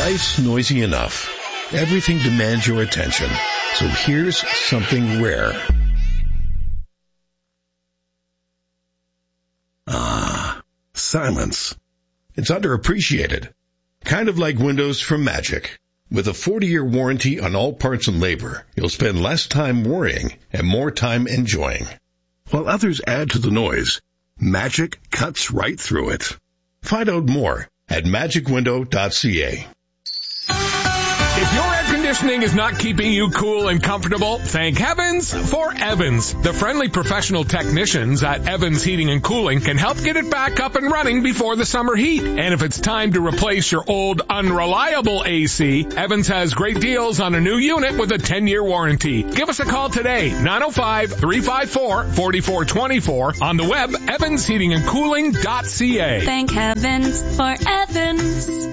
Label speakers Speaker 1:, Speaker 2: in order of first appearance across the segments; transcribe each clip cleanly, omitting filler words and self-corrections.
Speaker 1: Life's noisy enough. Everything demands your attention. So here's something rare. Silence. It's underappreciated. Kind of like Windows from Magic. With a 40-year warranty on all parts and labor, you'll spend less time worrying and more time enjoying. While others add to the noise, Magic cuts right through it. Find out more at magicwindow.ca.
Speaker 2: If your air conditioning is not keeping you cool and comfortable, thank heavens for Evans. The friendly professional technicians at Evans Heating and Cooling can help get it back up and running before the summer heat. And if it's time to replace your old unreliable AC, Evans has great deals on a new unit with a 10-year warranty. Give us a call today, 905-354-4424. On the web, evansheatingandcooling.ca.
Speaker 3: Thank heavens for Evans.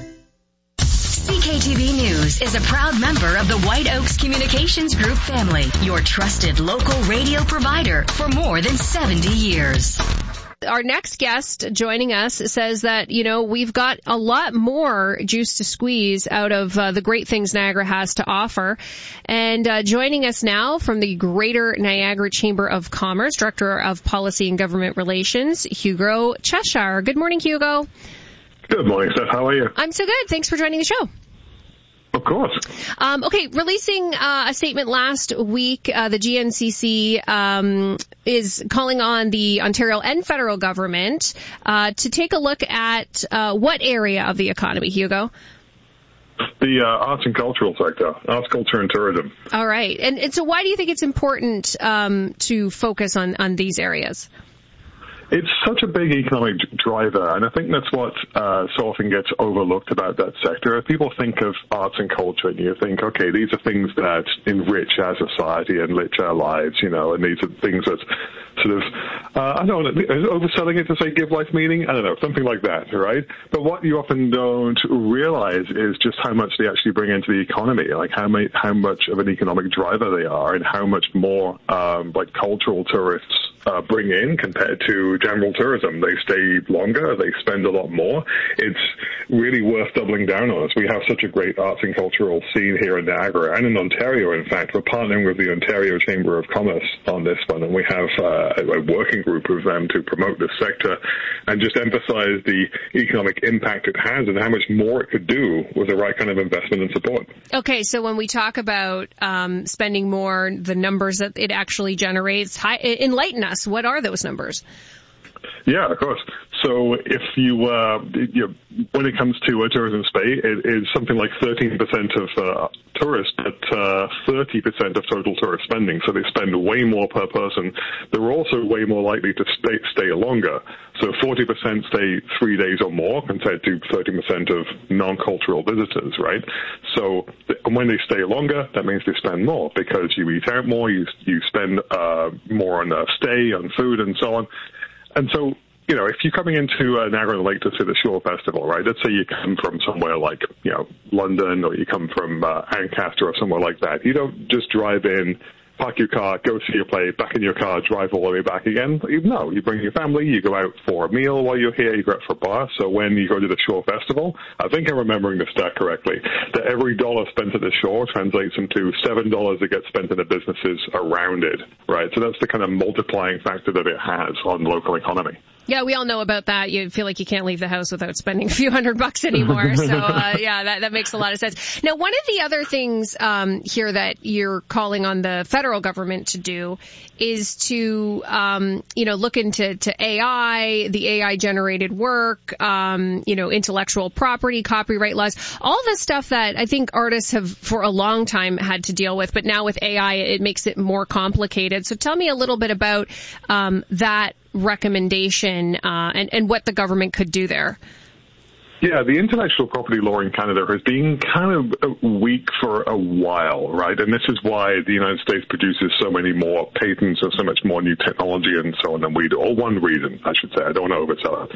Speaker 4: CKTV News is a proud member of the White Oaks Communications Group family, your trusted local radio provider for more than 70 years.
Speaker 5: Our next guest joining us says that, we've got a lot more juice to squeeze out of the great things Niagara has to offer. And joining us now from the Greater Niagara Chamber of Commerce, Director of Policy and Government Relations, Hugo Cheshire. Good morning, Hugo.
Speaker 6: Good morning, Steph. How are you?
Speaker 5: I'm so good. Thanks for joining the show.
Speaker 6: Of course.
Speaker 5: Okay, releasing a statement last week, the GNCC is calling on the Ontario and federal government to take a look at what area of the economy, Hugo?
Speaker 6: The arts and cultural sector, arts, culture, and tourism.
Speaker 5: All right. And so why do you think it's important to focus on these areas?
Speaker 6: It's such a big economic driver, and I think that's what so often gets overlooked about that sector. If people think of arts and culture, and you think, okay, these are things that enrich our society, enrich our lives, and these are things that sort of, I don't know, overselling it to say give life meaning? I don't know, something like that, right? But what you often don't realize is just how much they actually bring into the economy, like how much of an economic driver they are, and how much more like cultural tourists bring in compared to general tourism. They stay longer, they spend a lot more. It's really worth doubling down on us. We have such a great arts and cultural scene here in Niagara and in Ontario, in fact. We're partnering with the Ontario Chamber of Commerce on this one, and we have a working group of them to promote this sector and just emphasize the economic impact it has and how much more it could do with the right kind of investment and support.
Speaker 5: Okay, so when we talk about spending more, the numbers that it actually generates, enlighten us. What are those numbers?
Speaker 6: Yeah, of course. So if you when it comes to tourism space, it is something like 13% of tourists, but 30% of total tourist spending. So they spend way more per person. They're also way more likely to stay longer. So 40% stay 3 days or more compared to 30% of non-cultural visitors, right? So when they stay longer, that means they spend more because you eat out more, you spend more on stay, on food, and so on. And so, if you're coming into Niagara-on-the-Lake to see the Shore Festival, right, let's say you come from somewhere like, London, or you come from Ancaster or somewhere like that. You don't just drive in, park your car, go see your play, back in your car, drive all the way back again. No, you bring your family, you go out for a meal while you're here, you go out for a bar. So when you go to the Shore Festival, I think I'm remembering the stat correctly, that every dollar spent at the Shore translates into $7 that gets spent in the businesses around it, right? So that's the kind of multiplying factor that it has on the local economy.
Speaker 5: Yeah, we all know about that. You feel like you can't leave the house without spending a few $100 anymore. So, that makes a lot of sense. Now, one of the other things here that you're calling on the federal government to do is to, look into AI, the AI-generated work, intellectual property, copyright laws, all the stuff that I think artists have for a long time had to deal with. But now with AI, it makes it more complicated. So tell me a little bit about that recommendation and what the government could do there.
Speaker 6: Yeah, the intellectual property law in Canada has been kind of weak for a while, right? And this is why the United States produces so many more patents and so much more new technology and so on than we do. Or one reason, I should say. I don't want to oversell it.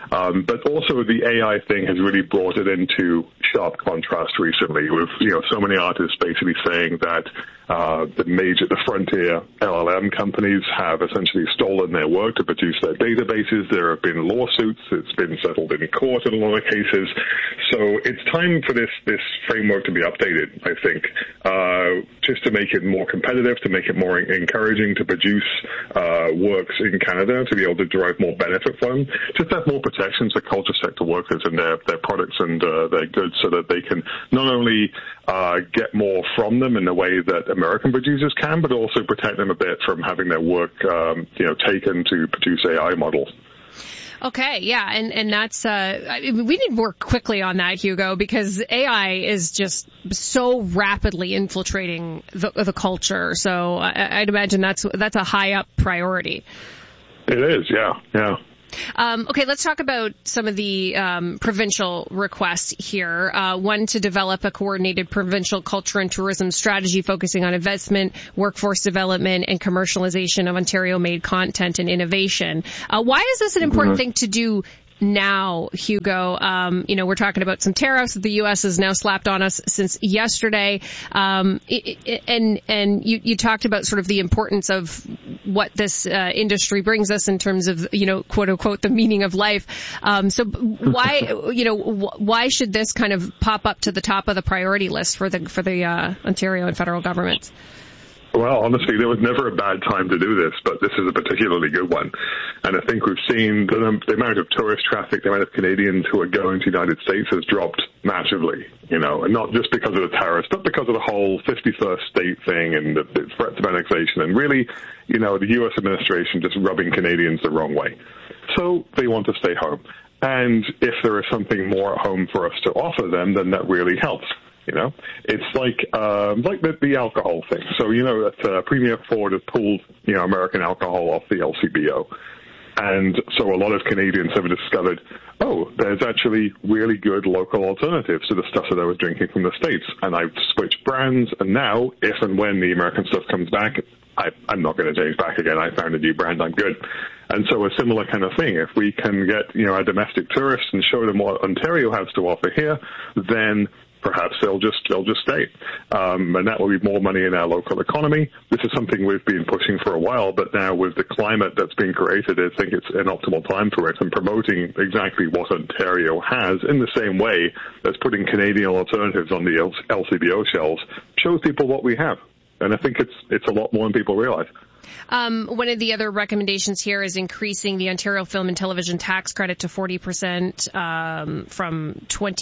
Speaker 6: But also the AI thing has really brought it into sharp contrast recently with, so many artists basically saying that the frontier LLM companies have essentially stolen their work to produce their databases. There have been lawsuits. It's been settled in court in a lot of cases. So it's time for this framework to be updated, I think, just to make it more competitive, to make it more encouraging to produce works in Canada, to be able to derive more benefit from them, just have more protections for culture sector workers and their products and their goods so that they can not only get more from them in the way that American producers can, but also protect them a bit from having their work, taken to produce AI models.
Speaker 5: Okay, yeah, and that's we need to work quickly on that, Hugo, because AI is just so rapidly infiltrating the culture. So I'd imagine that's a high up priority.
Speaker 6: It is, yeah.
Speaker 5: Okay, let's talk about some of the provincial requests here. One, to develop a coordinated provincial culture and tourism strategy focusing on investment, workforce development, and commercialization of Ontario-made content and innovation. Why is this an important thing to do now, Hugo? We're talking about some tariffs that the U.S. has now slapped on us since yesterday. And you talked about sort of the importance of what this industry brings us in terms of, quote unquote, the meaning of life. So why should this kind of pop up to the top of the priority list for the Ontario and federal governments?
Speaker 6: Well, honestly, there was never a bad time to do this, but this is a particularly good one. And I think we've seen the amount of tourist traffic, the amount of Canadians who are going to the United States has dropped massively, and not just because of the tariffs, but because of the whole 51st state thing and the threats of annexation and really, the U.S. administration just rubbing Canadians the wrong way. So they want to stay home. And if there is something more at home for us to offer them, then that really helps. It's like the alcohol thing. So, that Premier Ford has pulled, American alcohol off the LCBO. And so a lot of Canadians have discovered, there's actually really good local alternatives to the stuff that I was drinking from the States. And I've switched brands. And now, if and when the American stuff comes back, I'm not going to change back again. I found a new brand. I'm good. And so a similar kind of thing. If we can get, our domestic tourists and show them what Ontario has to offer here, then perhaps they'll just stay. And that will be more money in our local economy. This is something we've been pushing for a while, but now with the climate that's been created, I think it's an optimal time for it, and promoting exactly what Ontario has in the same way as putting Canadian alternatives on the LCBO shelves shows people what we have. And I think it's a lot more than people realize.
Speaker 5: One of the other recommendations here is increasing the Ontario Film and Television tax credit to 40% from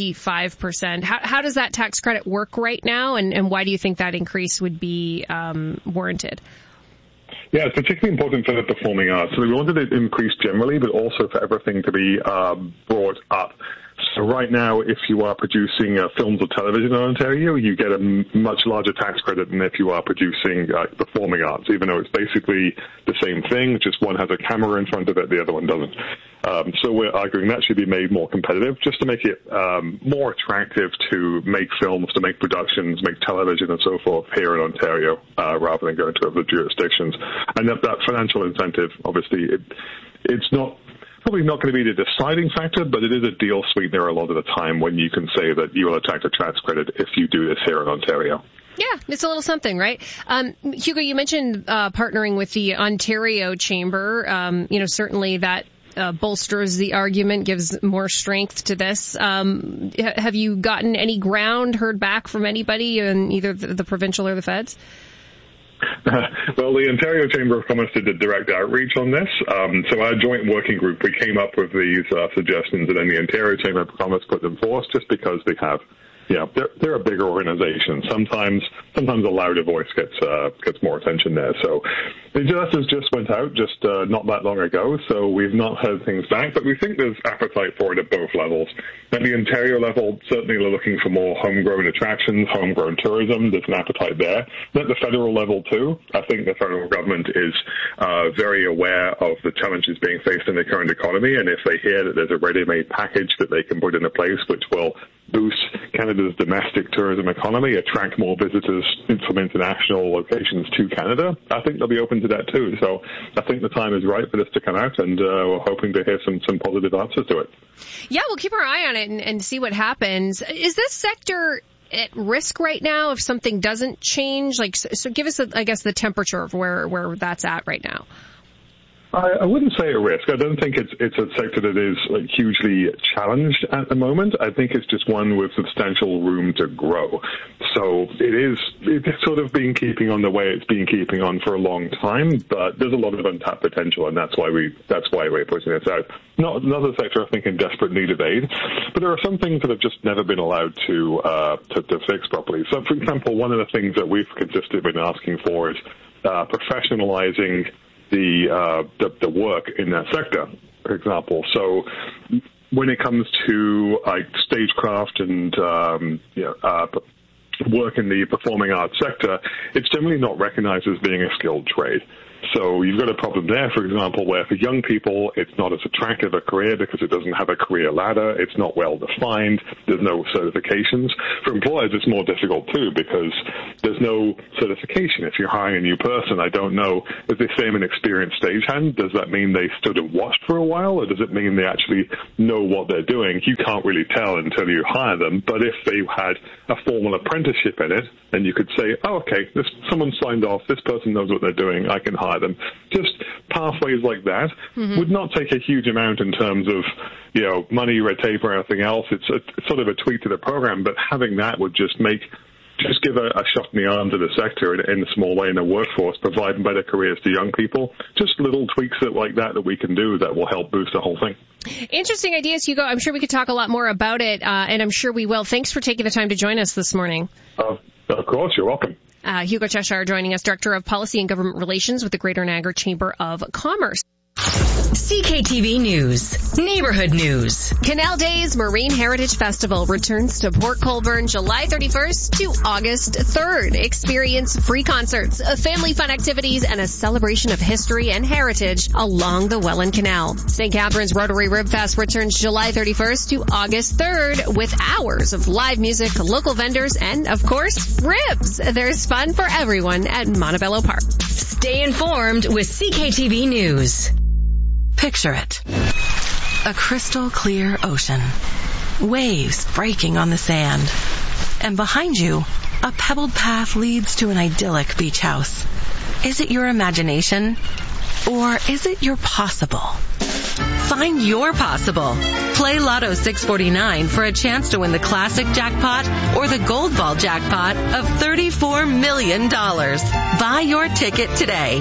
Speaker 5: 25%. How does that tax credit work right now, and why do you think that increase would be warranted?
Speaker 6: Yeah, it's particularly important for the performing arts. So we wanted it increased generally, but also for everything to be brought up. So right now, if you are producing films or television in Ontario, you get a much larger tax credit than if you are producing performing arts, even though it's basically the same thing, just one has a camera in front of it, the other one doesn't. So we're arguing that should be made more competitive, just to make it more attractive to make films, to make productions, make television and so forth here in Ontario, rather than going to other jurisdictions. And that financial incentive, obviously, it's probably not going to be the deciding factor, but it is a deal sweetener a lot of the time when you can say that you will attract a tax credit if you do this here in Ontario.
Speaker 5: Yeah, it's a little something, right? Hugo, you mentioned partnering with the Ontario Chamber. Certainly that bolsters the argument, gives more strength to this. Have you gotten any ground, heard back from anybody in either the provincial or the feds?
Speaker 6: Well, the Ontario Chamber of Commerce did a direct outreach on this. So our joint working group, we came up with these suggestions, and then the Ontario Chamber of Commerce put them forth just because they have, they're a bigger organization. Sometimes a louder voice gets more attention there. So the justice just went out not that long ago, so we've not heard things back, but we think there's appetite for it at both levels. At the Ontario level, certainly they're looking for more homegrown attractions, homegrown tourism. There's an appetite there. At the federal level, too, I think the federal government is very aware of the challenges being faced in the current economy, and if they hear that there's a ready-made package that they can put into place which will boost Canada's domestic tourism economy, attract more visitors from international locations to Canada, I think they'll be open to that too. So I think the time is right for this to come out, and we're hoping to hear some positive answers to it.
Speaker 5: Yeah, we'll keep our eye on it and see what happens. Is this sector at risk right now if something doesn't change? So give us, I guess, the temperature of where that's at right now.
Speaker 6: I wouldn't say a risk. I don't think it's a sector that is hugely challenged at the moment. I think it's just one with substantial room to grow. So it's sort of been keeping on the way it's been keeping on for a long time, but there's a lot of untapped potential, and that's why we're pushing this out. Not another sector, I think, in desperate need of aid, but there are some things that have just never been allowed to fix properly. So, for example, one of the things that we've consistently been asking for is professionalizing the work in that sector, for example. So when it comes to stagecraft and work in the performing arts sector, it's generally not recognized as being a skilled trade. So you've got a problem there, for example, where for young people, it's not as attractive a career because it doesn't have a career ladder. It's not well defined. There's no certifications. For employers, it's more difficult too because there's no certification. If you're hiring a new person, I don't know, if they say I'm an experienced stagehand, does that mean they stood and watched for a while, or does it mean they actually know what they're doing? You can't really tell until you hire them. But if they had a formal apprenticeship in it, then you could say, oh, okay, someone signed off, this person knows what they're doing, I can hire them. Just pathways like that would not take a huge amount in terms of, money, red tape, or anything else. It's sort of a tweak to the program, but having that would just give a shot in the arm to the sector in a small way in the workforce, providing better careers to young people. Just little tweaks like that we can do that will help boost the whole thing.
Speaker 5: Interesting ideas, Hugo. I'm sure we could talk a lot more about it, and I'm sure we will. Thanks for taking the time to join us this morning.
Speaker 6: Of course, you're welcome.
Speaker 5: Hugo Cheshire joining us, Director of Policy and Government Relations with the Greater Niagara Chamber of Commerce.
Speaker 4: CKTV News. Neighborhood News.
Speaker 5: Canal Days Marine Heritage Festival returns to Port Colborne July 31st to August 3rd. Experience free concerts, family fun activities, and a celebration of history and heritage along the Welland Canal. St. Catharines Rotary Rib Fest returns July 31st to August 3rd with hours of live music, local vendors, and, of course, ribs. There's fun for everyone at Montebello Park.
Speaker 4: Stay informed with CKTV News.
Speaker 7: Picture it. A crystal clear ocean. Waves breaking on the sand. And behind you, a pebbled path leads to an idyllic beach house. Is it your imagination? Or is it your possible? Find your possible. Play Lotto 649 for a chance to win the classic jackpot or the gold ball jackpot of $34 million. Buy your ticket today.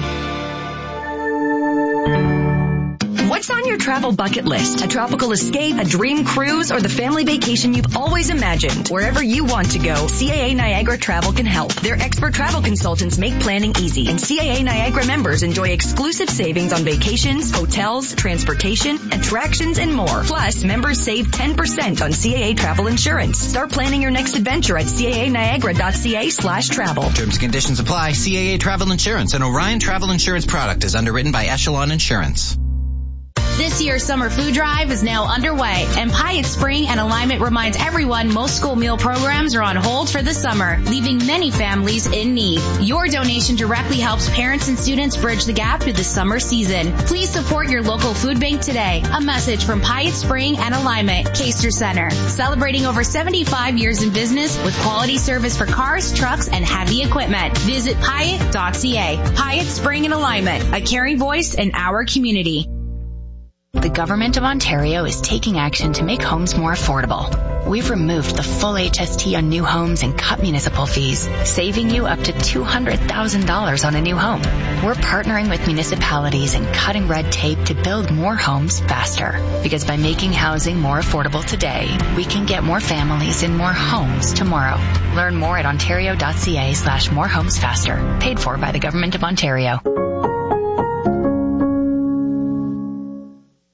Speaker 4: What's on your travel bucket list? A tropical escape, a dream cruise, or the family vacation you've always imagined? Wherever you want to go, CAA Niagara Travel can help. Their expert travel consultants make planning easy, and CAA Niagara members enjoy exclusive savings on vacations, hotels, transportation, attractions, and more. Plus, members save 10% on CAA travel insurance. Start planning your next adventure at caaniagara.ca/travel.
Speaker 8: Terms and conditions apply. CAA Travel Insurance, an Orion Travel Insurance product, is underwritten by Echelon Insurance.
Speaker 9: This year's summer food drive is now underway, and Pyatt Spring and Alignment reminds everyone most school meal programs are on hold for the summer, leaving many families in need. Your donation directly helps parents and students bridge the gap through the summer season. Please support your local food bank today. A message from Pyatt Spring and Alignment, Caster Center, celebrating over 75 years in business with quality service for cars, trucks, and heavy equipment. Visit Pyatt.ca. Pyatt Spring and Alignment, a caring voice in our community.
Speaker 10: The Government of Ontario is taking action to make homes more affordable. We've removed the full HST on new homes and cut municipal fees, saving you up to $200,000 on a new home. We're partnering with municipalities and cutting red tape to build more homes faster. Because by making housing more affordable today, we can get more families in more homes tomorrow. Learn more at ontario.ca/morehomesfaster. Paid for by the Government of Ontario.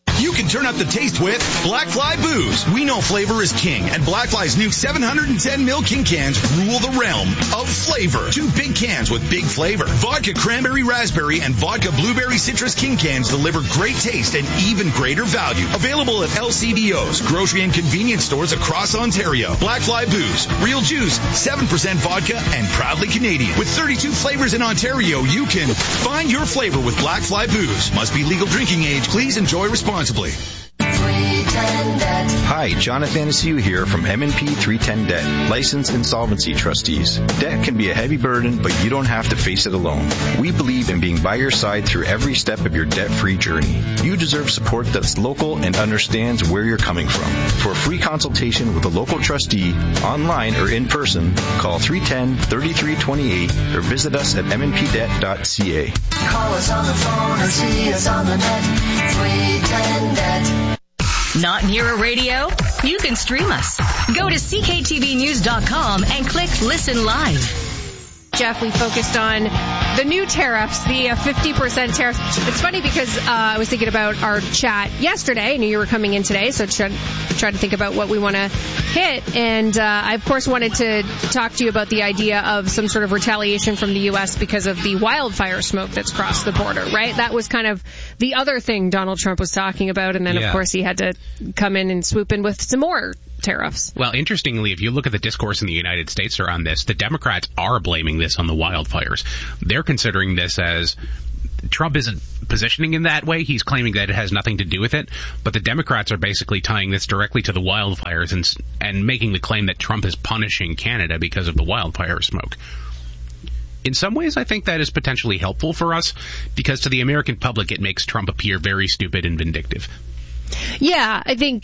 Speaker 11: turn up the taste with Black Fly Booze. We know flavor is king, and Black Fly's new 710 ml King cans rule the realm of flavor. 2 big cans with big flavor. Vodka Cranberry Raspberry and Vodka Blueberry Citrus King cans deliver great taste and even greater value. Available at LCBOs, grocery and convenience stores across Ontario. Black Fly Booze. Real juice, 7% vodka, and proudly Canadian. With 32 flavors in Ontario, you can find your flavor with Black Fly Booze. Must be legal drinking age. Please enjoy responsibly.
Speaker 12: Hi, John Athanasiou here from M&P 310 Debt, licensed insolvency trustees. Debt can be a heavy burden, but you don't have to face it alone. We believe in being by your side through every step of your debt-free journey. You deserve support that's local and understands where you're coming from. For a free consultation with a local trustee, online or in person, call 310-3328 or visit us at mnpdebt.ca.
Speaker 13: Call us on the phone or see us on the net. 310 Debt.
Speaker 4: Not near a radio? You can stream us. Go to cktvnews.com and click Listen Live.
Speaker 5: Jeff, we focused on the new tariffs, the 50% tariffs. It's funny because I was thinking about our chat yesterday. I knew you were coming in today, so try to think about what we want to hit. And I, of course, wanted to talk to you about the idea of some sort of retaliation from the U.S. because of the wildfire smoke that's crossed the border, right? That was kind of the other thing Donald Trump was talking about. And then, of course, he had to come in and swoop in with some more tariffs.
Speaker 14: Well, interestingly, if you look at the discourse in the United States around this, the Democrats are blaming this on the wildfires. They're considering this as Trump isn't positioning in that way. He's claiming that it has nothing to do with it. But the Democrats are basically tying this directly to the wildfires and making the claim that Trump is punishing Canada because of the wildfire smoke. In some ways, I think that is potentially helpful for us because to the American public, it makes Trump appear very stupid and vindictive.
Speaker 5: Yeah, I think,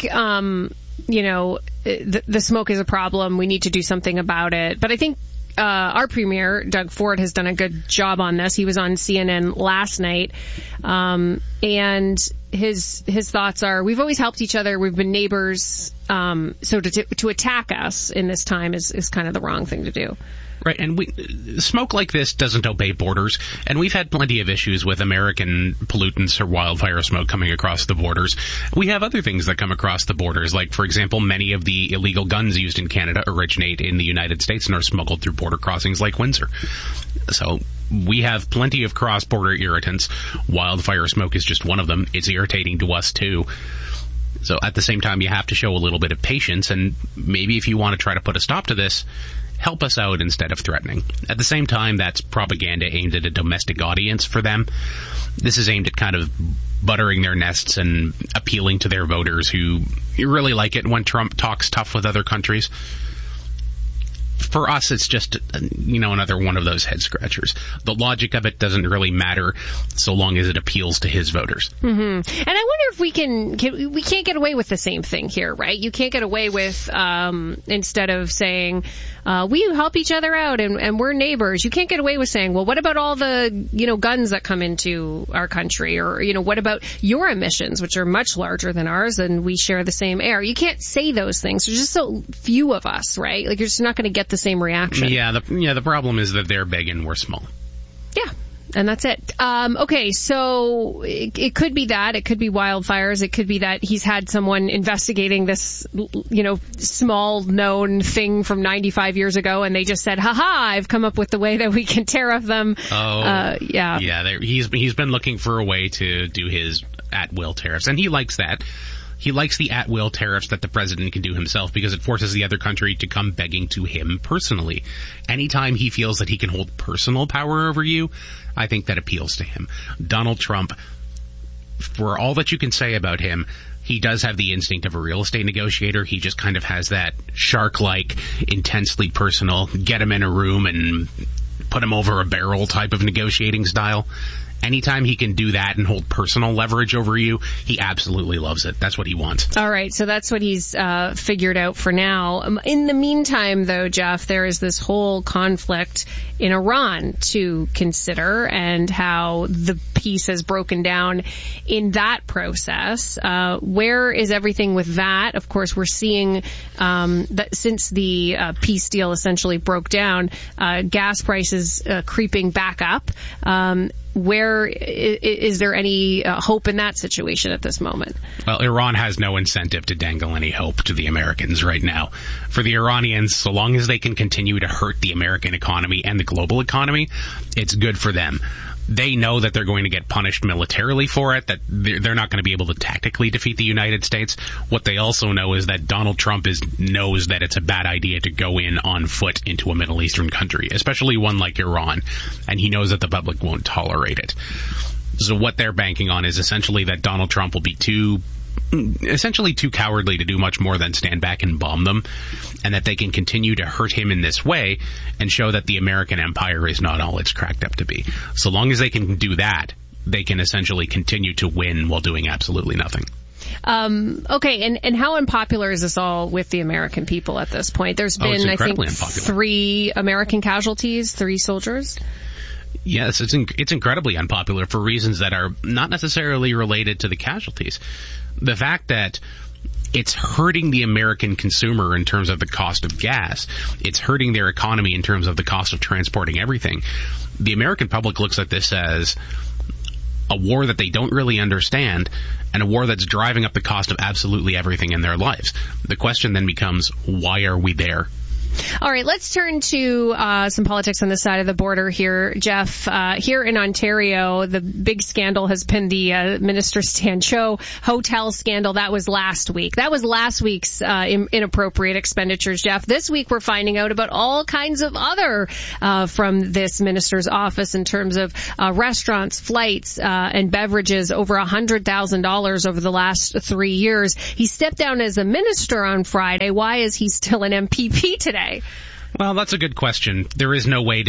Speaker 5: the smoke is a problem. We need to do something about it. But I think our premier, Doug Ford, has done a good job on this. He was on CNN last night, and his thoughts are, we've always helped each other. We've been neighbors. So to attack us in this time is kind of the wrong thing to do.
Speaker 14: Right, and smoke like this doesn't obey borders, and we've had plenty of issues with American pollutants or wildfire smoke coming across the borders. We have other things that come across the borders, like, for example, many of the illegal guns used in Canada originate in the United States and are smuggled through border crossings like Windsor. So we have plenty of cross-border irritants. Wildfire smoke is just one of them. It's irritating to us, too. So at the same time, you have to show a little bit of patience, and maybe if you want to try to put a stop to this, help us out instead of threatening. At the same time, that's propaganda aimed at a domestic audience for them. This is aimed at kind of buttering their nests and appealing to their voters who really like it when Trump talks tough with other countries. For us, it's just, another one of those head scratchers. The logic of it doesn't really matter so long as it appeals to his voters.
Speaker 5: Mm-hmm. And I wonder if we can't get away with the same thing here, right? You can't get away with, instead of saying, we help each other out and we're neighbors, you can't get away with saying, well, what about all the, guns that come into our country? Or, what about your emissions, which are much larger than ours and we share the same air? You can't say those things. There's just so few of us, right? Like, you're just not going to get the same reaction.
Speaker 14: Yeah, the problem is that they're big and we're small.
Speaker 5: Yeah. And that's it. Okay, so it could be that. It could be wildfires. It could be that he's had someone investigating this, small known thing from 95 years ago, and they just said, "Ha-ha, I've come up with the way that we can tariff them."
Speaker 14: Oh, yeah. Yeah, he's been looking for a way to do his at-will tariffs, and he likes that. He likes the at-will tariffs that the president can do himself because it forces the other country to come begging to him personally. Anytime he feels that he can hold personal power over you, I think that appeals to him. Donald Trump, for all that you can say about him, he does have the instinct of a real estate negotiator. He just kind of has that shark-like, intensely personal, get him in a room and put him over a barrel type of negotiating style. Anytime he can do that and hold personal leverage over you, he absolutely loves it. That's what he wants.
Speaker 5: All right, so that's what he's figured out for now. In the meantime, though, Jeff, there is this whole conflict in Iran to consider and how the peace has broken down in that process. Where is everything with that? Of course, we're seeing that since the peace deal essentially broke down, gas prices creeping back up. where is there any hope in that situation at this moment?
Speaker 14: Well, Iran has no incentive to dangle any hope to the Americans right now. For the Iranians, so long as they can continue to hurt the American economy and the global economy, it's good for them. They know that they're going to get punished militarily for it, that they're not going to be able to tactically defeat the United States. What they also know is that Donald Trump knows that it's a bad idea to go in on foot into a Middle Eastern country, especially one like Iran, and he knows that the public won't tolerate it. So what they're banking on is essentially that Donald Trump will be too cowardly to do much more than stand back and bomb them, and that they can continue to hurt him in this way and show that the American empire is not all it's cracked up to be. So long as they can do that, they can essentially continue to win while doing absolutely nothing.
Speaker 5: Okay, and how unpopular is this all with the American people at this point? There's been, I think, unpopular. 3 American casualties, 3 soldiers.
Speaker 14: Yes, it's incredibly unpopular for reasons that are not necessarily related to the casualties. The fact that it's hurting the American consumer in terms of the cost of gas. It's hurting their economy in terms of the cost of transporting everything. The American public looks at this as a war that they don't really understand, and a war that's driving up the cost of absolutely everything in their lives. The question then becomes, why are we there?
Speaker 5: All right, let's turn to some politics on the side of the border here, Jeff. Here in Ontario, the big scandal has been the Minister Stan Cho hotel scandal. That was last week. That was last week's inappropriate expenditures, Jeff. This week we're finding out about all kinds of other from this minister's office in terms of restaurants, flights, and beverages, over $100,000 over the last 3 years. He stepped down as a minister on Friday. Why is he still an MPP today?
Speaker 14: Well, that's a good question. There really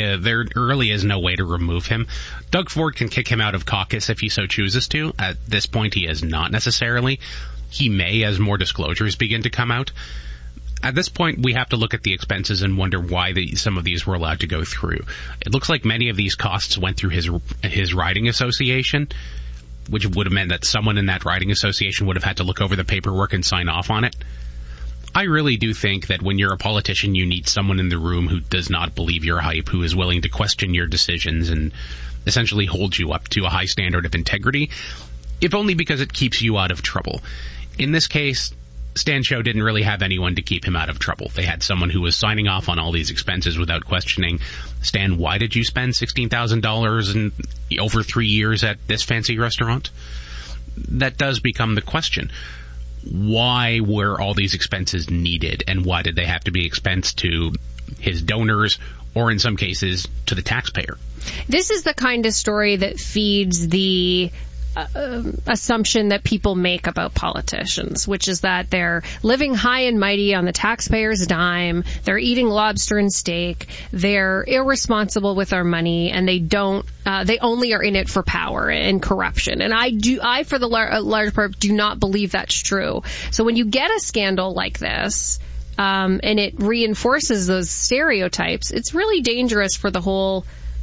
Speaker 14: is no way to remove him. Doug Ford can kick him out of caucus if he so chooses to. At this point, he is not necessarily. He may as more disclosures begin to come out. At this point, we have to look at the expenses and wonder why some of these were allowed to go through. It looks like many of these costs went through his riding association, which would have meant that someone in that riding association would have had to look over the paperwork and sign off on it. I really do think that when you're a politician, you need someone in the room who does not believe your hype, who is willing to question your decisions and essentially hold you up to a high standard of integrity, if only because it keeps you out of trouble. In this case, Stan Cho didn't really have anyone to keep him out of trouble. They had someone who was signing off on all these expenses without questioning, Stan, why did you spend $16,000 in over 3 years at this fancy restaurant? That does become the question. Why were all these expenses needed, and why did they have to be expensed to his donors, or in some cases, to the taxpayer?
Speaker 5: This is the kind of story that feeds the assumption that people make about politicians, which is that they're living high and mighty on the taxpayer's dime, they're eating lobster and steak, they're irresponsible with our money, and they only are in it for power and corruption. And I for the large part, do not believe that's true. So when you get a scandal like this, and it reinforces those stereotypes, it's really dangerous for the whole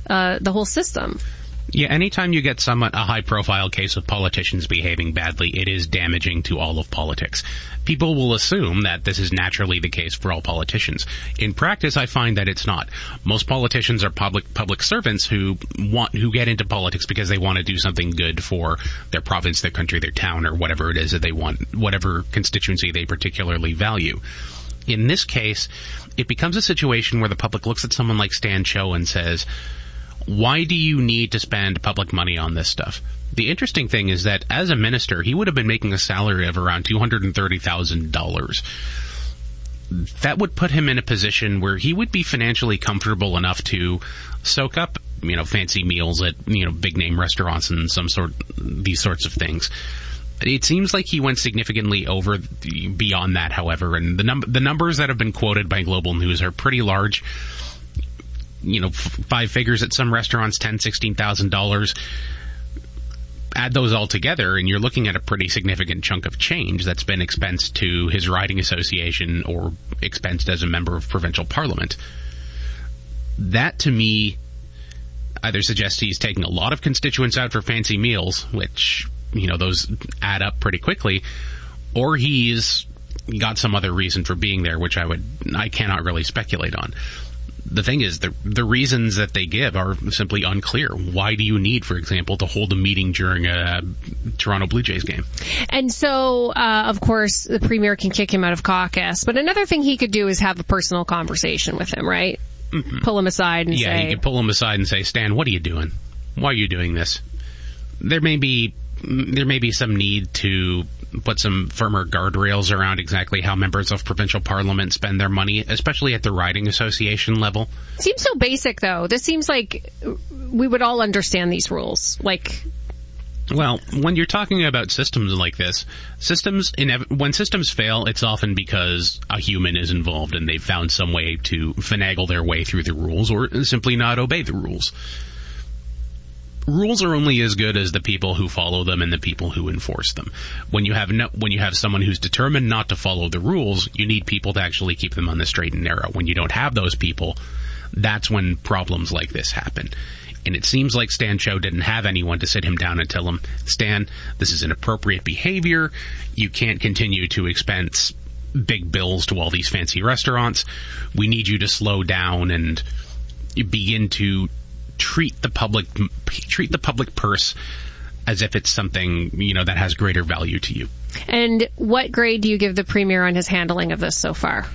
Speaker 5: system.
Speaker 14: Yeah, anytime you get a high-profile case of politicians behaving badly, it is damaging to all of politics. People will assume that this is naturally the case for all politicians. In practice, I find that it's not. Most politicians are public servants who get into politics because they want to do something good for their province, their country, their town, or whatever it is that they want, whatever constituency they particularly value. In this case, it becomes a situation where the public looks at someone like Stan Cho and says, why do you need to spend public money on this stuff? The interesting thing is that as a minister, he would have been making a salary of around $230,000. That would put him in a position where he would be financially comfortable enough to soak up, fancy meals at, big name restaurants and these sorts of things. It seems like he went significantly beyond that, however, and the numbers that have been quoted by Global News are pretty large. 5 figures at some restaurants, $10,000, $16,000. Add those all together, and you're looking at a pretty significant chunk of change that's been expensed to his riding association or expensed as a member of provincial parliament. That, to me, either suggests he's taking a lot of constituents out for fancy meals, which, those add up pretty quickly, or he's got some other reason for being there, which I cannot really speculate on. The thing is, the reasons that they give are simply unclear. Why do you need, for example, to hold a meeting during a Toronto Blue Jays game?
Speaker 5: And so, of course, the Premier can kick him out of caucus. But another thing he could do is have a personal conversation with him, right? Mm-hmm. Pull him aside and say...
Speaker 14: Yeah, he could pull him aside and say, Stan, what are you doing? Why are you doing this? There may be some need to put some firmer guardrails around exactly how members of provincial parliament spend their money, especially at the riding association level.
Speaker 5: Seems so basic, though. This seems like we would all understand these rules.
Speaker 14: Well, when you're talking about systems like this, when systems fail, it's often because a human is involved and they've found some way to finagle their way through the rules or simply not obey the rules. Rules are only as good as the people who follow them and the people who enforce them. When you have someone who's determined not to follow the rules, you need people to actually keep them on the straight and narrow. When you don't have those people, that's when problems like this happen. And it seems like Stan Cho didn't have anyone to sit him down and tell him, Stan, this is inappropriate behavior. You can't continue to expense big bills to all these fancy restaurants. We need you to slow down and begin to treat the public purse as if it's something, that has greater value to you.
Speaker 5: And what grade do you give the Premier on his handling of this so far?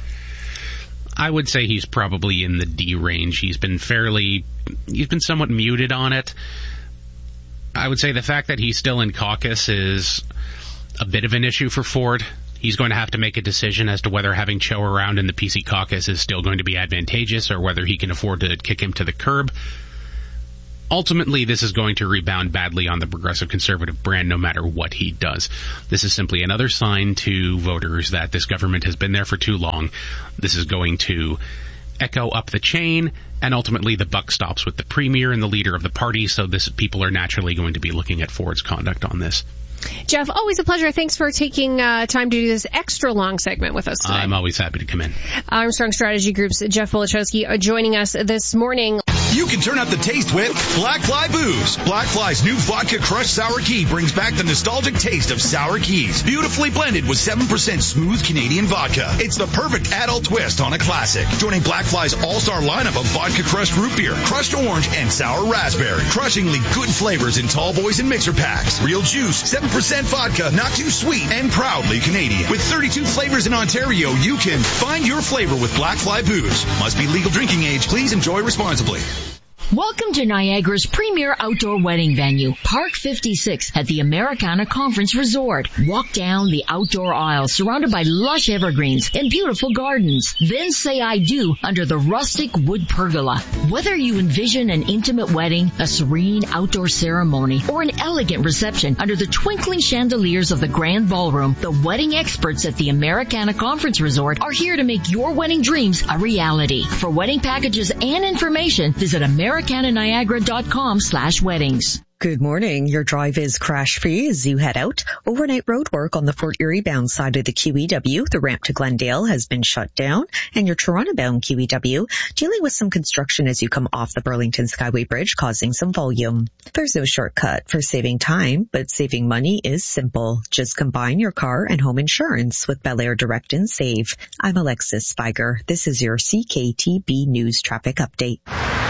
Speaker 14: I would say he's probably in the D range. He's been somewhat muted on it. I would say the fact that he's still in caucus is a bit of an issue for Ford. He's going to have to make a decision as to whether having Cho around in the PC caucus is still going to be advantageous or whether he can afford to kick him to the curb. Ultimately, this is going to rebound badly on the Progressive Conservative brand no matter what he does. This is simply another sign to voters that this government has been there for too long. This is going to echo up the chain, and ultimately the buck stops with the Premier and the leader of the party, so people are naturally going to be looking at Ford's conduct on this.
Speaker 5: Jeff, always a pleasure. Thanks for taking time to do this extra long segment with us today.
Speaker 14: I'm always happy to come in.
Speaker 5: Armstrong Strategy Group's Jeff Wolichowski joining us this morning.
Speaker 11: You can turn up the taste with Black Fly Booze. Black Fly's new Vodka Crushed Sour Key brings back the nostalgic taste of sour keys. Beautifully blended with 7% smooth Canadian vodka. It's the perfect adult twist on a classic. Joining Black Fly's all-star lineup of Vodka Crushed Root Beer, Crushed Orange, and Sour Raspberry. Crushingly good flavors in tall boys and mixer packs. Real juice, 7% vodka, not too sweet, and proudly Canadian. With 32 flavors in Ontario, you can find your flavor with Black Fly Booze. Must be legal drinking age. Please enjoy responsibly.
Speaker 15: Welcome to Niagara's premier outdoor wedding venue, Park 56 at the Americana Conference Resort. Walk down the outdoor aisle surrounded by lush evergreens and beautiful gardens. Then say I do under the rustic wood pergola. Whether you envision an intimate wedding, a serene outdoor ceremony, or an elegant reception under the twinkling chandeliers of the grand ballroom, the wedding experts at the Americana Conference Resort are here to make your wedding dreams a reality. For wedding packages and information, visit americananiagara.com/weddings.
Speaker 16: Good morning. Your drive is crash-free as you head out. Overnight road work on the Fort Erie bound side of the QEW. The ramp to Glendale has been shut down, and your Toronto bound QEW dealing with some construction as you come off the Burlington Skyway Bridge, causing some volume. There's no shortcut for saving time, but saving money is simple. Just combine your car and home insurance with Bel-Air Direct and Save. I'm Alexis Spiger. This is your CKTB News Traffic Update.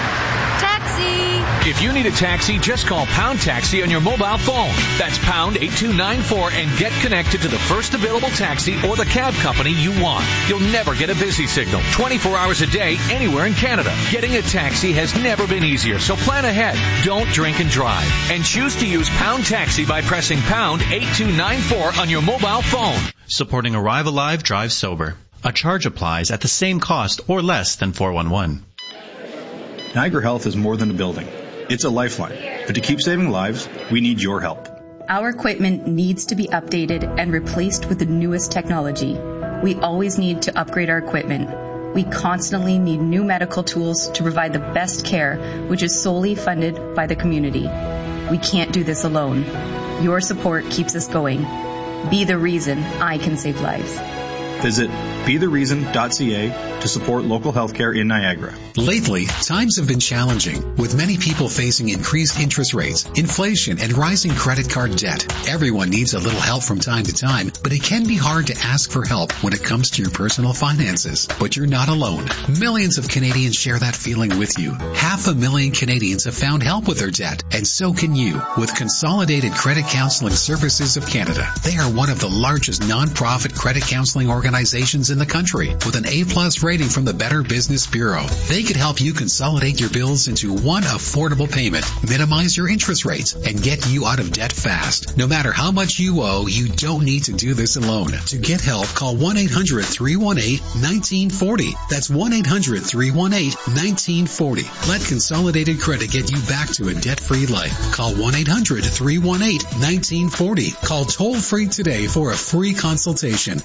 Speaker 17: If you need a taxi, just call Pound Taxi on your mobile phone. That's pound 8294 and get connected to the first available taxi or the cab company you want. You'll never get a busy signal 24 hours a day anywhere in Canada. Getting a taxi has never been easier, so plan ahead. Don't drink and drive. And choose to use Pound Taxi by pressing pound 8294 on your mobile phone.
Speaker 18: Supporting Arrive Alive, Drive Sober. A charge applies at the same cost or less than 411.
Speaker 19: Niagara Health is more than a building. It's a lifeline. But to keep saving lives, we need your help.
Speaker 20: Our equipment needs to be updated and replaced with the newest technology. We always need to upgrade our equipment. We constantly need new medical tools to provide the best care, which is solely funded by the community. We can't do this alone. Your support keeps us going. Be the reason I can save lives.
Speaker 19: Visit bethereason.ca to support local healthcare in Niagara.
Speaker 21: Lately, times have been challenging, with many people facing increased interest rates, inflation, and rising credit card debt. Everyone needs a little help from time to time, but it can be hard to ask for help when it comes to your personal finances. But you're not alone. Millions of Canadians share that feeling with you. 500,000 Canadians have found help with their debt, and so can you with Consolidated Credit Counseling Services of Canada. They are one of the largest non-profit credit counseling organizations in the country with an A+ rating from the Better Business Bureau. They could help you consolidate your bills into one affordable payment, minimize your interest rates, and get you out of debt fast. No matter how much you owe, you don't need to do this alone. To get help, call 1-800-318-1940. That's 1-800-318-1940. Let Consolidated Credit get you back to a debt-free life. Call 1-800-318-1940. Call toll-free today for a free consultation.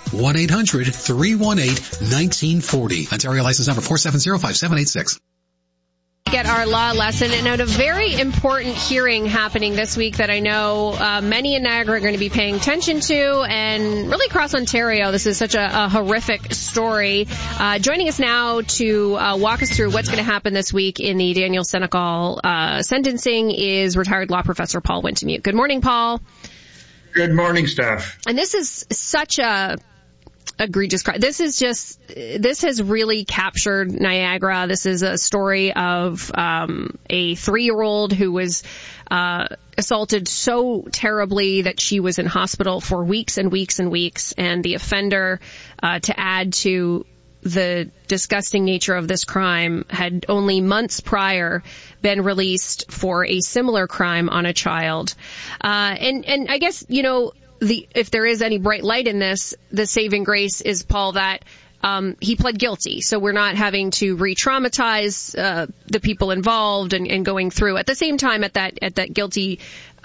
Speaker 21: 1-800-318-1940. Ontario license number 4705786.
Speaker 5: Get our law lesson, and a very important hearing happening this week that I know many in Niagara are going to be paying attention to, and really across Ontario. This is such a horrific story. Joining us now to walk us through what's going to happen this week in the Daniel Senecal sentencing is retired law professor Paul Wintemute. Good morning, Paul.
Speaker 22: Good morning, Steph.
Speaker 5: And this is such a egregious crime. This has really captured Niagara. This is a story of a 3-year-old who was assaulted so terribly that she was in hospital for weeks and weeks and weeks. And the offender, to add to the disgusting nature of this crime, had only months prior been released for a similar crime on a child. And I guess, if there is any bright light in this, the saving grace is, Paul, that he pled guilty. So we're not having to re-traumatize the people involved and going through. At the same time, at that guilty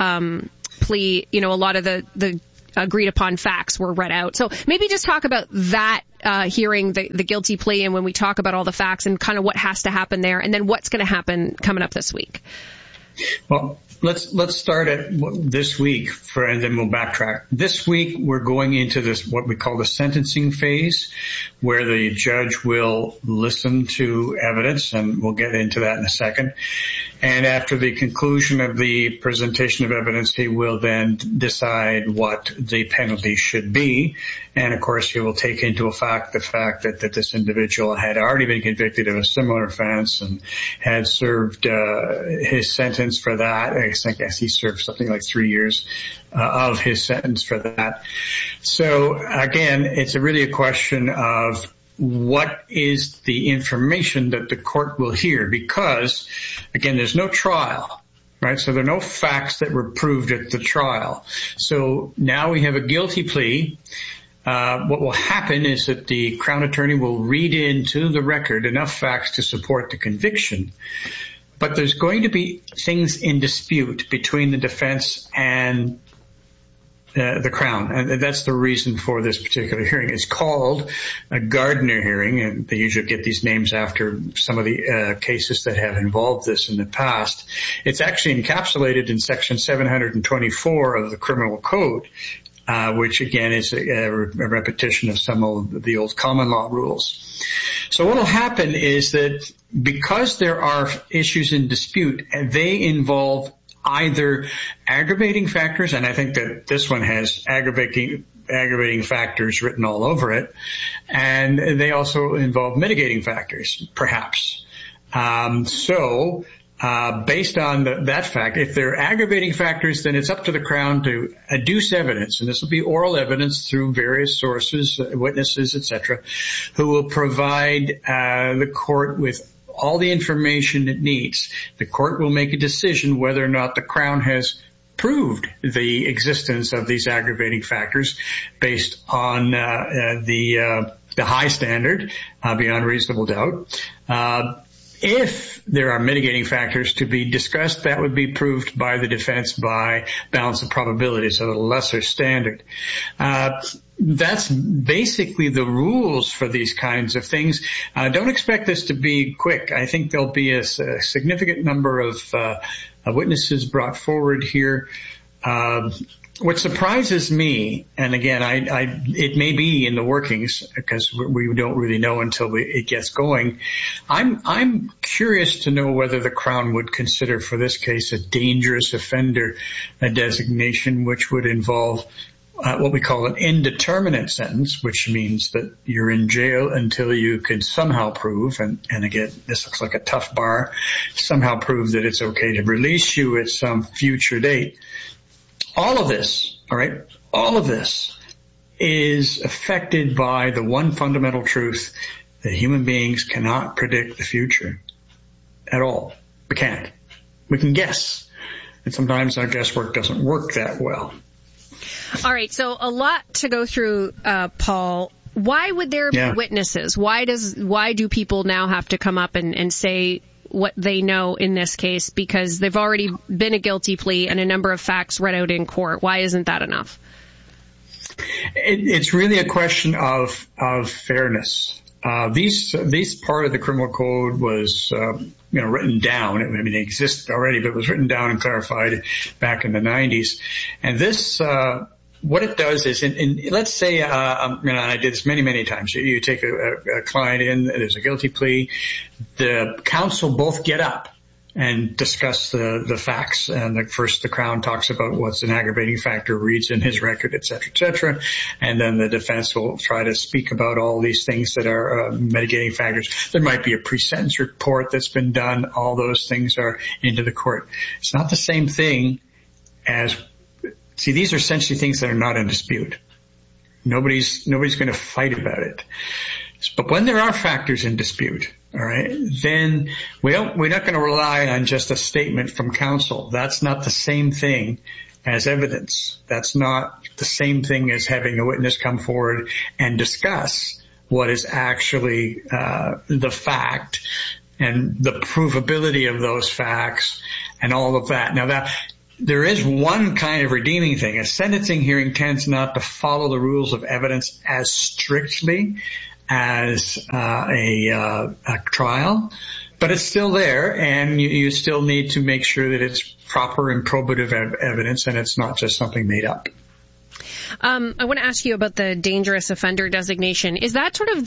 Speaker 5: plea, a lot of the agreed upon facts were read out. So maybe just talk about that hearing, the guilty plea, and when we talk about all the facts and kind of what has to happen there, and then what's going to happen coming up this week.
Speaker 22: Well, let's start at this week, and then we'll backtrack. This week, we're going into this, what we call the sentencing phase, where the judge will listen to evidence, and we'll get into that in a second. And after the conclusion of the presentation of evidence, he will then decide what the penalty should be. And of course, he will take into effect the fact that this individual had already been convicted of a similar offense and had served his sentence for that. I guess he served something like 3 years of his sentence for that. So again, it's really a question of what is the information that the court will hear, because again, there's no trial, right? So there are no facts that were proved at the trial. So now we have a guilty plea. What will happen is that the Crown Attorney will read into the record enough facts to support the conviction. But there's going to be things in dispute between the defense and the Crown, and that's the reason for this particular hearing. It's called a Gardner hearing, and they usually get these names after some of the cases that have involved this in the past. It's actually encapsulated in Section 724 of the Criminal Code, which again is a repetition of some of the old common law rules. So what will happen is that because there are issues in dispute, and they involve either aggravating factors, and I think that this one has aggravating factors written all over it, and they also involve mitigating factors, perhaps. Based on that fact, if they're aggravating factors, then it's up to the Crown to adduce evidence, and this will be oral evidence through various sources, witnesses, etc., who will provide the court with all the information it needs. The court will make a decision whether or not the Crown has proved the existence of these aggravating factors based on the high standard, beyond reasonable doubt. If there are mitigating factors to be discussed, that would be proved by the defense by balance of probability, so a lesser standard. That's basically the rules for these kinds of things. Don't expect this to be quick. I think there'll be a significant number of witnesses brought forward here. What surprises me, and again, it may be in the workings because we don't really know until it gets going. I'm curious to know whether the Crown would consider for this case a dangerous offender designation, which would involve what we call an indeterminate sentence, which means that you're in jail until you can somehow prove, and again, this looks like a tough bar, somehow prove that it's okay to release you at some future date. All of this, all right, all of this is affected by the one fundamental truth that human beings cannot predict the future at all. We can't. We can guess. And sometimes our guesswork doesn't work that well.
Speaker 5: All right, so a lot to go through, Paul. Why would there be witnesses? Why do people now have to come up and say what they know in this case? Because they've already been a guilty plea and a number of facts read out in court. Why isn't that enough?
Speaker 22: It's really a question of fairness. These part of the criminal code was, written down. I mean, it existed already, but it was written down and clarified back in the 90s. And this, what it does is, let's say, I did this many times. You take a client in, there's a guilty plea. The counsel both get up and discuss the facts. And first the Crown talks about what's an aggravating factor, reads in his record, et cetera. And then the defense will try to speak about all these things that are mitigating factors. There might be a pre-sentence report that's been done. All those things are into the court. It's not the same thing as, see, these are essentially things that are not in dispute. Nobody's going to fight about it. But when there are factors in dispute, all right, then we're not going to rely on just a statement from counsel. That's not the same thing as evidence. That's not the same thing as having a witness come forward and discuss what is actually the fact and the provability of those facts and all of that. Now, there is one kind of redeeming thing. A sentencing hearing tends not to follow the rules of evidence as strictly as a trial, but it's still there, and you still need to make sure that it's proper and probative evidence, and it's not just something made up.
Speaker 5: I want to ask you about the dangerous offender designation. Is that sort of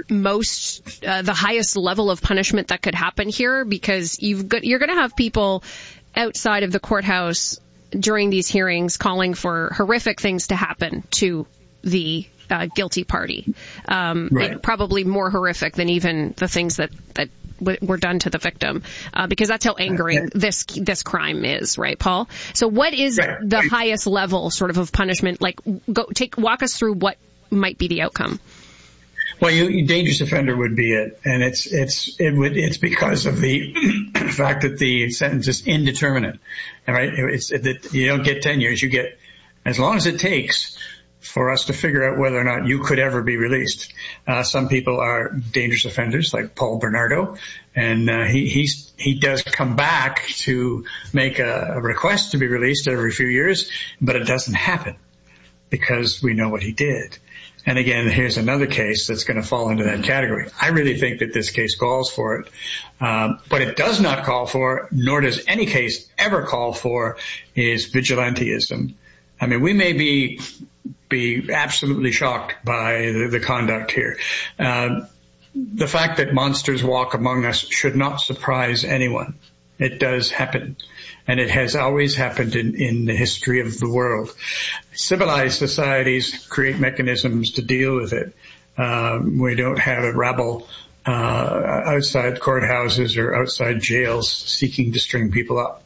Speaker 5: the highest level of punishment that could happen here? Because you're going to have people outside of the courthouse during these hearings calling for horrific things to happen to the guilty party. Right. Probably more horrific than even the things that were done to the victim, because that's how angering this crime is, right, Paul? So what is the highest level sort of punishment? Like, walk us through what might be the outcome.
Speaker 22: Well, dangerous offender would be it, and it's because of the fact that the sentence is indeterminate, right? It's that you don't get 10 years, you get as long as it takes for us to figure out whether or not you could ever be released. Some people are dangerous offenders, like Paul Bernardo, and he does come back to make a request to be released every few years, but it doesn't happen because we know what he did. And again, here's another case that's going to fall into that category. I really think that this case calls for it. What it does not call for, nor does any case ever call for, is vigilantism. I mean, we may be absolutely shocked by the conduct here. The fact that monsters walk among us should not surprise anyone. It does happen, and it has always happened in the history of the world. Civilized societies create mechanisms to deal with it. We don't have a rabble outside courthouses or outside jails seeking to string people up.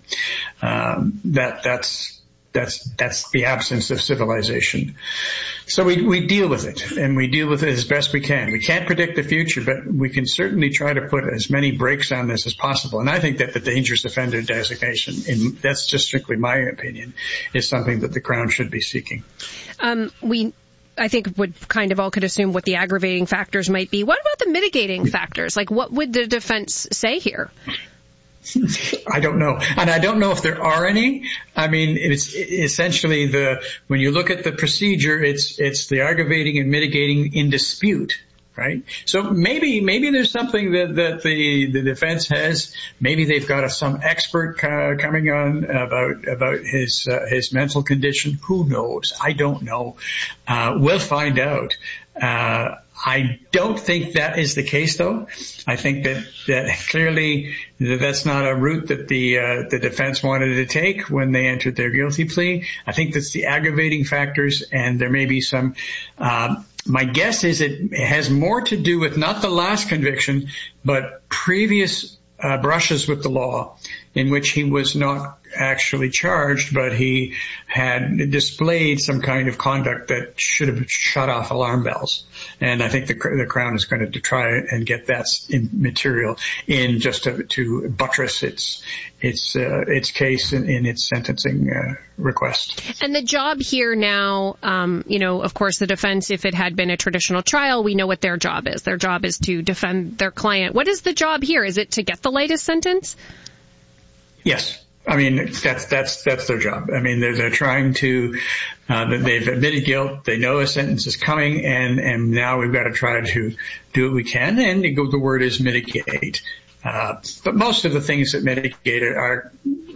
Speaker 22: That's the absence of civilization. So we deal with it, and we deal with it as best we can. We can't predict the future, but we can certainly try to put as many brakes on this as possible. And I think that the dangerous offender designation, and that's just strictly my opinion, is something that the Crown should be seeking.
Speaker 5: I think would kind of all could assume what the aggravating factors might be. What about the mitigating factors? Like, what would the defense say here?
Speaker 22: I don't know. And I don't know if there are any. I mean, it's essentially when you look at the procedure, it's the aggravating and mitigating in dispute. right? So maybe there's something that the defense has. Maybe they've got some expert coming on about his mental condition. Who knows? I don't know. We'll find out. I don't think that is the case, though. I think that clearly that's not a route that the defense wanted to take when they entered their guilty plea. I think that's the aggravating factors, and there may be some. My guess is it has more to do with not the last conviction, but previous brushes with the law in which he was not actually charged, but he had displayed some kind of conduct that should have shut off alarm bells. And I think the Crown is going to try and get that material in just to buttress its case in its sentencing request.
Speaker 5: And the job here now, of course, the defense, if it had been a traditional trial, we know what their job is. Their job is to defend their client. What is the job here? Is it to get the lightest sentence?
Speaker 22: Yes. I mean, that's their job. I mean, they're trying to, they've admitted guilt. They know a sentence is coming, and now we've got to try to do what we can. And the word is mitigate. But most of the things that mitigate it are,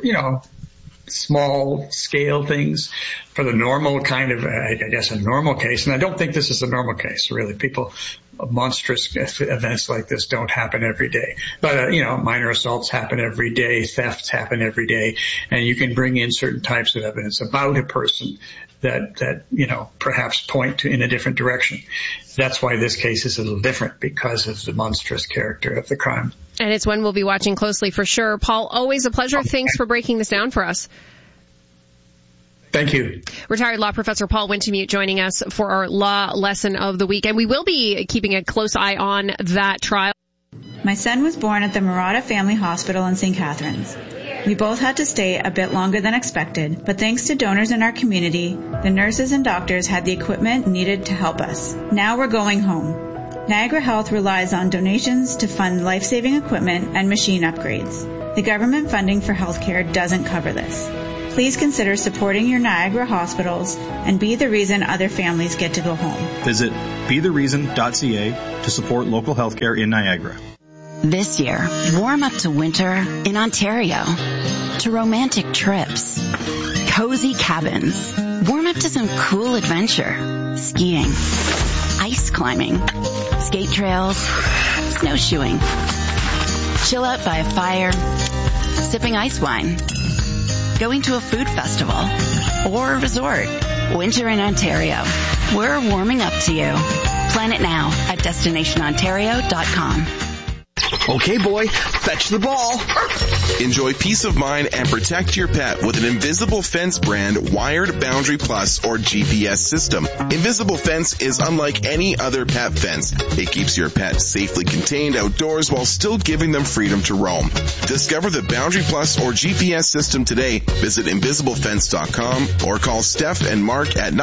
Speaker 22: small scale things for the normal kind of, I guess, a normal case. And I don't think this is a normal case, really. Monstrous events like this don't happen every day. But, minor assaults happen every day. Thefts happen every day. And you can bring in certain types of evidence about a person that perhaps point in a different direction. That's why this case is a little different, because of the monstrous character of the crime.
Speaker 5: And it's one we'll be watching closely for sure. Paul, always a pleasure. Thanks for breaking this down for us.
Speaker 22: Thank you.
Speaker 5: Retired law professor Paul Wintemute joining us for our law lesson of the week. And we will be keeping a close eye on that trial.
Speaker 1: My son was born at the Murata Family Hospital in St. Catharines. We both had to stay a bit longer than expected, but thanks to donors in our community, the nurses and doctors had the equipment needed to help us. Now we're going home. Niagara Health relies on donations to fund life-saving equipment and machine upgrades. The government funding for healthcare doesn't cover this. Please consider supporting your Niagara hospitals and be the reason other families get to go home.
Speaker 19: Visit bethereason.ca to support local healthcare in Niagara.
Speaker 10: This year, warm up to winter in Ontario, to romantic trips, cozy cabins, warm up to some cool adventure, skiing, ice climbing, skate trails, snowshoeing, chill out by a fire, sipping ice wine, going to a food festival, or a resort. Winter in Ontario. We're warming up to you. Plan it now at destinationontario.com.
Speaker 2: Okay, boy, fetch the ball. Enjoy peace of mind and protect your pet with an Invisible Fence brand wired Boundary Plus or GPS system. Invisible Fence is unlike any other pet fence. It keeps your pet safely contained outdoors while still giving them freedom to roam. Discover the Boundary Plus or GPS system today. Visit invisiblefence.com or call Steph and Mark at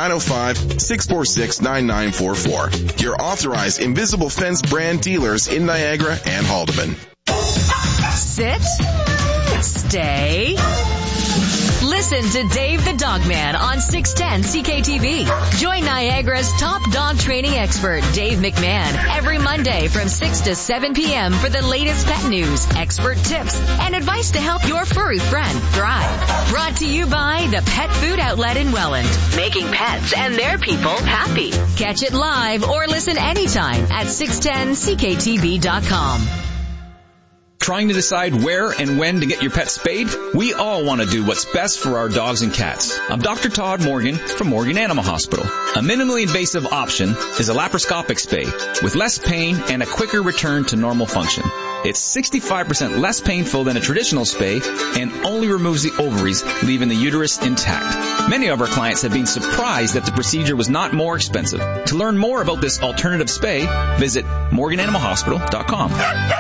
Speaker 2: 905-646-9944. Your authorized Invisible Fence brand dealers in Niagara and Haldeman.
Speaker 4: Sit. Stay. Listen to Dave the Dogman on 610 CKTV. Join Niagara's top dog training expert, Dave McMahon, every Monday from 6 to 7 p.m. for the latest pet news, expert tips, and advice to help your furry friend thrive. Brought to you by the Pet Food Outlet in Welland, making pets and their people happy. Catch it live or listen anytime at 610CKTV.com.
Speaker 23: Trying to decide where and when to get your pet spayed? We all want to do what's best for our dogs and cats. I'm Dr. Todd Morgan from Morgan Animal Hospital. A minimally invasive option is a laparoscopic spay with less pain and a quicker return to normal function. It's 65% less painful than a traditional spay and only removes the ovaries, leaving the uterus intact. Many of our clients have been surprised that the procedure was not more expensive. To learn more about this alternative spay, visit morgananimalhospital.com.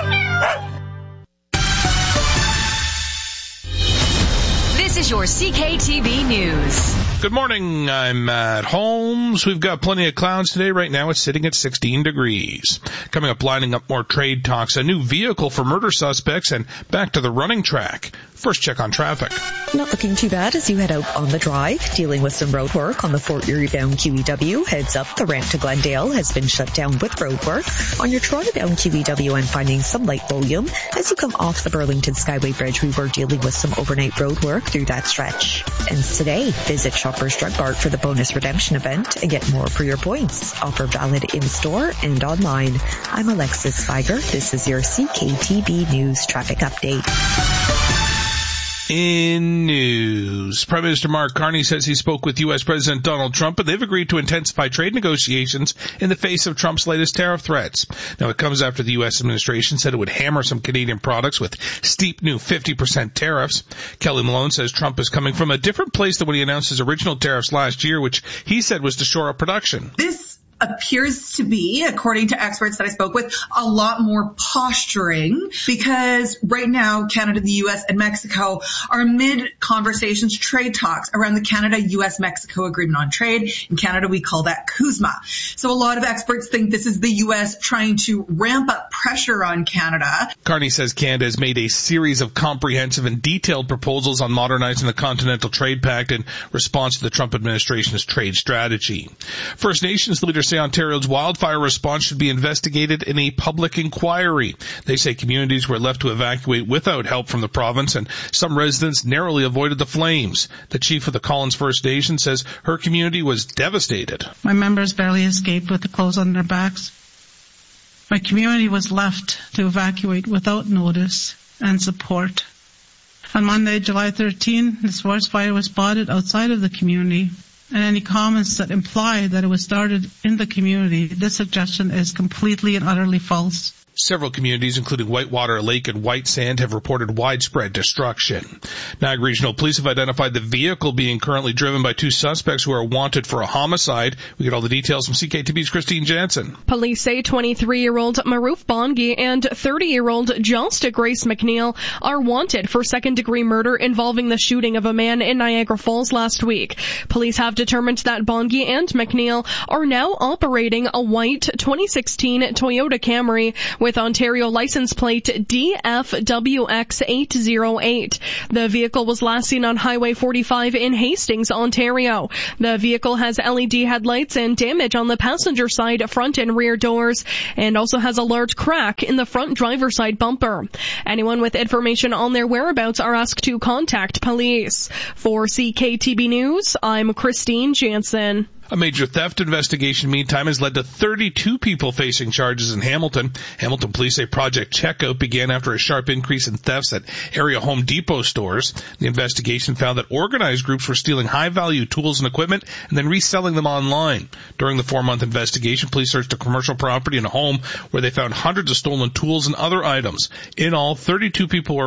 Speaker 4: This is your CKTV News.
Speaker 24: Good morning. I'm Matt Holmes. We've got plenty of clouds today. Right now it's sitting at 16 degrees. Coming up, lining up more trade talks, a new vehicle for murder suspects, and back to the running track. First check on traffic.
Speaker 16: Not looking too bad as you head out on the drive. Dealing with some road work on the Fort Erie bound QEW. Heads up, the ramp to Glendale has been shut down with road work. On your Toronto bound QEW, I'm finding some light volume. As you come off the Burlington Skyway Bridge, we were dealing with some overnight road work through that stretch. And today, visit Shoppers Drug Mart for the bonus redemption event and get more for your points. Offer valid in-store and online. I'm Alexis Feiger. This is your CKTB News Traffic Update.
Speaker 24: In news, Prime Minister Mark Carney says he spoke with U.S. President Donald Trump and they've agreed to intensify trade negotiations in the face of Trump's latest tariff threats. Now, it comes after the U.S. administration said it would hammer some Canadian products with steep new 50% tariffs. Kelly Malone says Trump is coming from a different place than when he announced his original tariffs last year, which he said was to shore up production.
Speaker 3: This appears to be, according to experts that I spoke with, a lot more posturing because right now Canada, the U.S., and Mexico are amid conversations, trade talks around the Canada-U.S.-Mexico Agreement on Trade. In Canada, we call that CUSMA. So a lot of experts think this is the U.S. trying to ramp up pressure on Canada.
Speaker 24: Carney says Canada has made a series of comprehensive and detailed proposals on modernizing the Continental Trade Pact in response to the Trump administration's trade strategy. First Nations leaders say Ontario's wildfire response should be investigated in a public inquiry. They say communities were left to evacuate without help from the province, and some residents narrowly avoided the flames. The chief of the Collins First Nation says her community was devastated.
Speaker 6: My members barely escaped with the clothes on their backs. My community was left to evacuate without notice and support. On Monday, July 13, this forest fire was spotted outside of the community, and any comments that imply that it was started in the community, this suggestion is completely and utterly false.
Speaker 24: Several communities, including Whitewater Lake and White Sand, have reported widespread destruction. Niagara Regional Police have identified the vehicle being currently driven by two suspects who are wanted for a homicide. We get all the details from CKTB's Christine Jansen.
Speaker 7: Police say 23-year-old Maroof Bongi and 30-year-old Josta Grace McNeil are wanted for second-degree murder involving the shooting of a man in Niagara Falls last week. Police have determined that Bongi and McNeil are now operating a white 2016 Toyota Camry with Ontario license plate DFWX808. The vehicle was last seen on Highway 45 in Hastings, Ontario. The vehicle has LED headlights and damage on the passenger side, front and rear doors, and also has a large crack in the front driver's side bumper. Anyone with information on their whereabouts are asked to contact police. For CKTB News, I'm Christine Jansen.
Speaker 24: A major theft investigation, meantime, has led to 32 people facing charges in Hamilton. Hamilton police say Project Checkout began after a sharp increase in thefts at area Home Depot stores. The investigation found that organized groups were stealing high-value tools and equipment and then reselling them online. During the 4-month investigation, police searched a commercial property and a home where they found hundreds of stolen tools and other items. In all, 32 people were